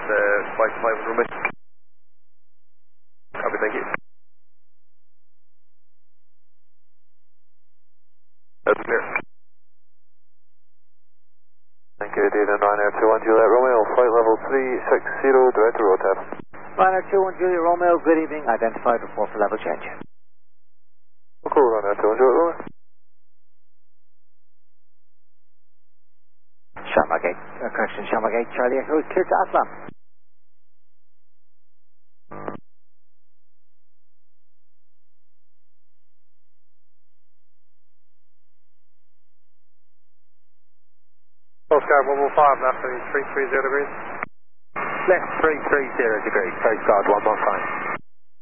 flight 500 meters. Copy, thank you. That's clear. Thank you, Data 921 Juliet Romeo, flight level 360, direct to ROTAP. Ryanair 21 Juliet Romeo, good evening, identified, report for level change. Cool, Ryanair 21 Juliet Romeo. Shamrock 8, correction, Shamrock 8, Charlie Echo, clear to Aslan. Coast Guard 115, left 330 degrees. Left 330 degrees, Coast Guard 115.